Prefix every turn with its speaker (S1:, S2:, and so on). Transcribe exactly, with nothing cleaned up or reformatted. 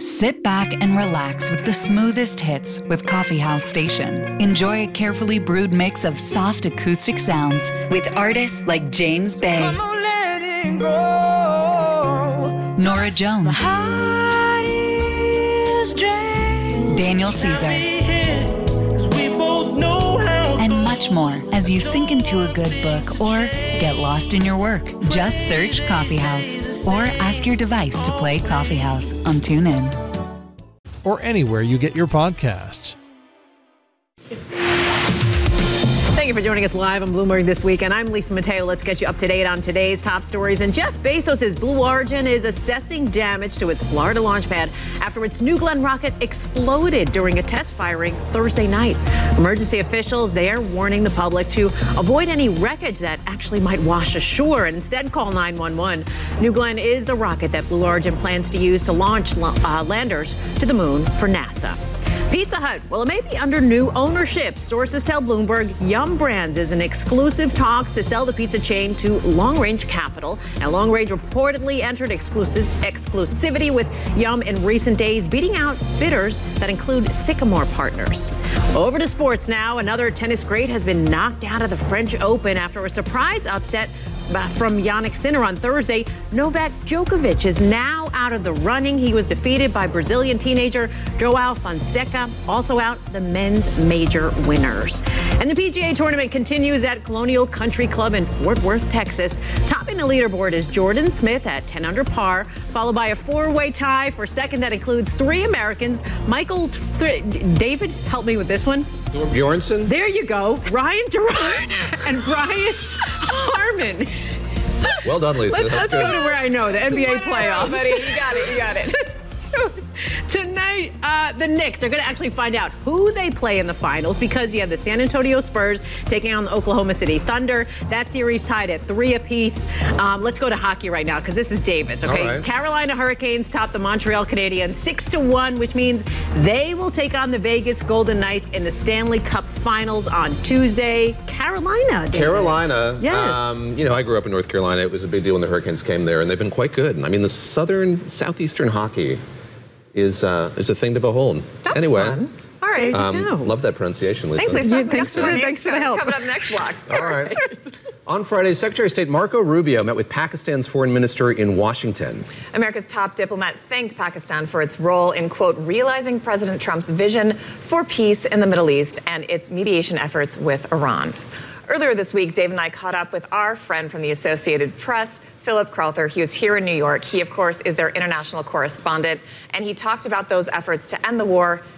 S1: Sit back and relax with the smoothest hits with Coffee House Station. Enjoy a carefully brewed mix of soft acoustic sounds with artists like James Bay,
S2: Come on, let it go.
S1: Nora Jones,
S2: My heart is drained.
S1: Daniel Caesar, and much more as you sink into a good book or get lost in your work. Just search Coffee House or ask your device to play Coffee House on TuneIn.
S3: Or anywhere you get your podcasts.
S4: Thank you for joining us live on Bloomberg This Weekend. I'm Lisa Mateo. Let's get you up to date on today's top stories. And Jeff Bezos' Blue Origin is assessing damage to its Florida launch pad after its New Glenn rocket exploded during a test firing Thursday night. Emergency officials there warning the public to avoid any wreckage that actually might wash ashore and instead call nine one one. New Glenn is the rocket that Blue Origin plans to use to launch uh, landers to the moon for NASA. Pizza Hut, well, it may be under new ownership. Sources tell Bloomberg Yum Brands is in exclusive talks to sell the pizza chain to Long Range Capital. Now, Long Range reportedly entered exclusive exclusivity with Yum in recent days, beating out bidders that include Sycamore Partners. Over to sports now. Another tennis great has been knocked out of the French Open after a surprise upset from Jannik Sinner on Thursday. Novak Djokovic is now out of the running. He was defeated by Brazilian teenager Joao Fonseca, also out the men's major winners. And the P G A tournament continues at Colonial Country Club in Fort Worth, Texas. Topping the leaderboard is Jordan Smith at ten under par, followed by a four-way tie for second that includes three Americans. Michael, th- David, help me with this one.
S5: Bjornsson.
S4: There you go. Ryan Durant and Brian Harman.
S5: Well done, Lisa.
S4: Let's, let's go to where I know, the N B A playoffs.
S6: Buddy, you got it, you got it.
S4: Tonight, uh, the Knicks, they're going to actually find out who they play in the finals because you have the San Antonio Spurs taking on the Oklahoma City Thunder. That series tied at three apiece. Um, let's go to hockey right now because this is David's, okay?
S5: Right.
S4: Carolina Hurricanes top the Montreal Canadiens six to one, which means they will take on the Vegas Golden Knights in the Stanley Cup Finals on Tuesday. Carolina, David.
S5: Carolina.
S4: Yes.
S5: Um, you know, I grew up in North Carolina. It was a big deal when the Hurricanes came there, and they've been quite good. I mean, the southern, southeastern hockey is uh, is a thing to behold.
S4: That's
S5: anyway,
S4: fun. All right.
S5: Um, love that pronunciation, Lisa.
S6: Thanks, Lisa.
S4: Yeah, thanks, for the, thanks for the help.
S6: Coming up next block.
S5: All right. On Friday, Secretary of State Marco Rubio met with Pakistan's foreign minister in Washington.
S6: America's top diplomat thanked Pakistan for its role in, quote, realizing President Trump's vision for peace in the Middle East and its mediation efforts with Iran. Earlier this week, Dave and I caught up with our friend from the Associated Press, Philip Crowther. He was here in New York. He, of course, is their international correspondent, and he talked about those efforts to end the war